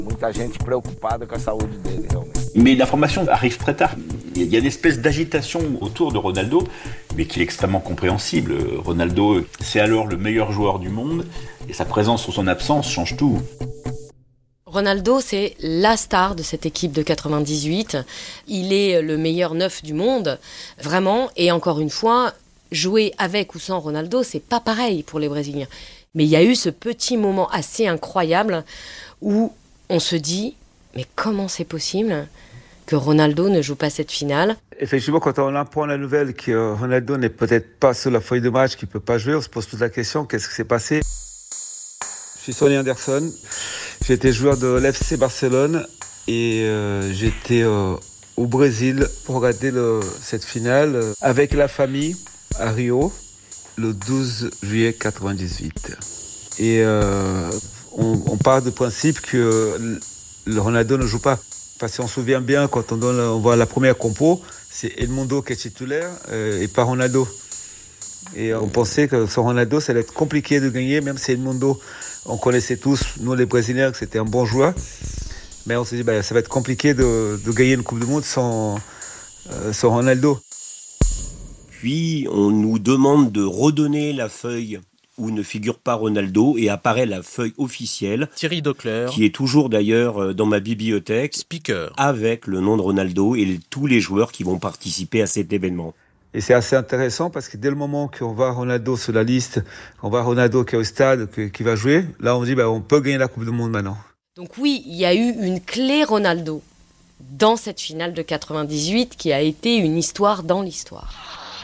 Muita gente preocupada com a saúde dele, realmente. Mais l'information arrive très tard. Il y a une espèce d'agitation autour de Ronaldo, mais qui est extrêmement compréhensible. Ronaldo, c'est alors le meilleur joueur du monde, et sa présence ou son absence change tout. Ronaldo, c'est la star de cette équipe de 98. Il est le meilleur neuf du monde, vraiment. Et encore une fois, jouer avec ou sans Ronaldo, c'est pas pareil pour les Brésiliens. Mais il y a eu ce petit moment assez incroyable où on se dit, mais comment c'est possible que Ronaldo ne joue pas cette finale? Effectivement, quand on apprend la nouvelle que Ronaldo n'est peut-être pas sur la feuille de match, qu'il ne peut pas jouer, on se pose toute la question, qu'est-ce qui s'est passé? Je suis Sonny Anderson, j'étais joueur de l'FC Barcelone et j'étais au Brésil pour regarder cette finale avec la famille à Rio le 12 juillet 98. Et on part du principe que le Ronaldo ne joue pas. Parce qu'on se souvient bien, quand on voit la première compo, c'est Edmundo qui est titulaire et pas Ronaldo. Et on pensait que sans Ronaldo, ça allait être compliqué de gagner, même si Edmundo, on connaissait tous, nous les Brésiliens, que c'était un bon joueur. Mais on s'est dit, ça va être compliqué de gagner une Coupe du Monde sans Ronaldo. Puis, on nous demande de redonner la feuille où ne figure pas Ronaldo et apparaît la feuille officielle. Thierry Docler. Qui est toujours d'ailleurs dans ma bibliothèque. Speaker. Avec le nom de Ronaldo et tous les joueurs qui vont participer à cet événement. Et c'est assez intéressant parce que dès le moment qu'on voit Ronaldo sur la liste, on voit Ronaldo qui est au stade, qui va jouer, là on dit on peut gagner la Coupe du Monde maintenant. Donc oui, il y a eu une clé Ronaldo dans cette finale de 98 qui a été une histoire dans l'histoire.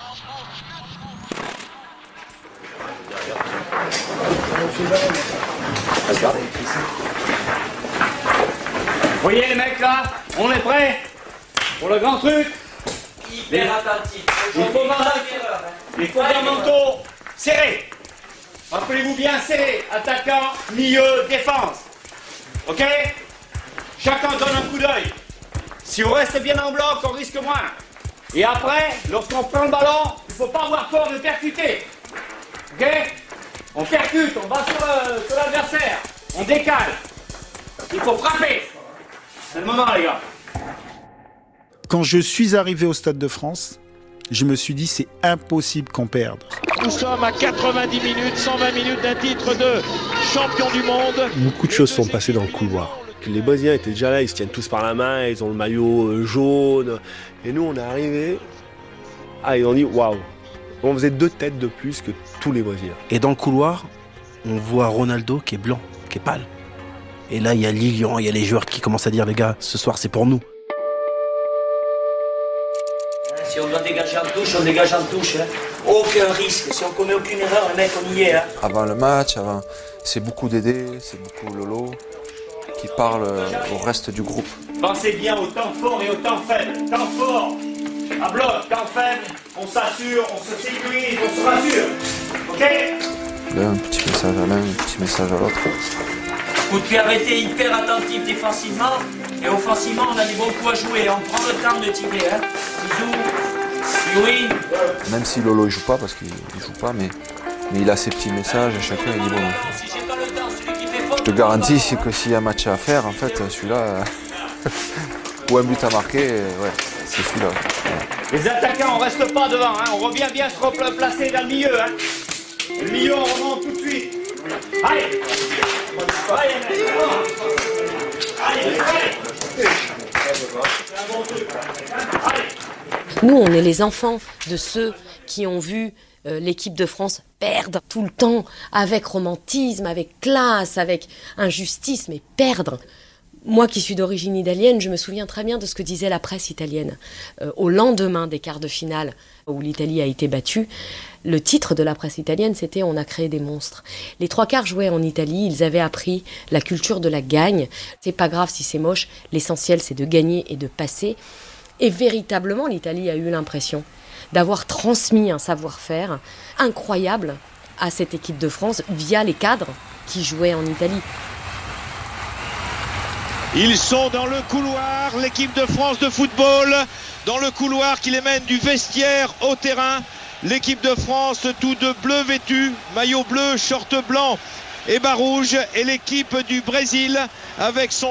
Vous voyez les mecs là, on est prêts pour le grand truc. Hyper attentif. Les fondamentaux serrés. Rappelez-vous bien serrés. Attaquant, milieu, défense. Ok? Chacun donne un coup d'œil. Si on reste bien en bloc, on risque moins. Et après, lorsqu'on prend le ballon, il ne faut pas avoir peur de percuter. Ok? On percute, on va sur l'adversaire. On décale. Il faut frapper. C'est le moment, les gars. Quand je suis arrivé au Stade de France, je me suis dit c'est impossible qu'on perde. Nous sommes à 90 minutes, 120 minutes d'un titre de champion du monde. Beaucoup de choses sont passées dans le couloir. Les Brésiliens étaient déjà là, ils se tiennent tous par la main, ils ont le maillot jaune. Et nous, on est arrivés, ils ont dit waouh. On faisait 2 têtes de plus que tous les Brésiliens. Et dans le couloir, on voit Ronaldo qui est blanc, qui est pâle. Et là, il y a Lilian, il y a les joueurs qui commencent à dire les gars, ce soir c'est pour nous. Si on doit dégager en touche, on dégage en touche. Aucun risque. Si on commet aucune erreur, le mec, on y est. Avant le match, c'est beaucoup Dédé, c'est beaucoup Lolo qui parle au reste du groupe. Pensez bien au temps fort et au temps faible. Temps fort, à bloc, temps faible, on s'assure, on se sécurise, on se rassure. Ok? Là, un petit message à l'un, un petit message à l'autre. Vous devez arrêter hyper attentif défensivement et offensivement, on a des bons coups à jouer. On prend le temps de tirer. Bisous. Oui. Même si Lolo il joue pas, parce qu'il joue pas, mais il a ses petits messages et chacun il dit bon. Je te garantis que s'il y a un match à faire, en fait, celui-là, ou un but à marquer, ouais, c'est celui-là. Ouais. Les attaquants, on reste pas devant, on revient bien se replacer dans le milieu. Le milieu, on remonte tout de suite. Allez. Nous, on est les enfants de ceux qui ont vu l'équipe de France perdre tout le temps, avec romantisme, avec classe, avec injustice, mais perdre. Moi qui suis d'origine italienne, je me souviens très bien de ce que disait la presse italienne. Au lendemain des quarts de finale où l'Italie a été battue, le titre de la presse italienne, c'était « On a créé des monstres ». Les 3/4 jouaient en Italie, ils avaient appris la culture de la gagne. C'est pas grave si c'est moche, l'essentiel c'est de gagner et de passer. Et véritablement, l'Italie a eu l'impression d'avoir transmis un savoir-faire incroyable à cette équipe de France via les cadres qui jouaient en Italie. Ils sont dans le couloir, l'équipe de France de football, dans le couloir qui les mène du vestiaire au terrain. L'équipe de France, tout de bleu vêtu, maillot bleu, short blanc et bas rouge. Et l'équipe du Brésil avec son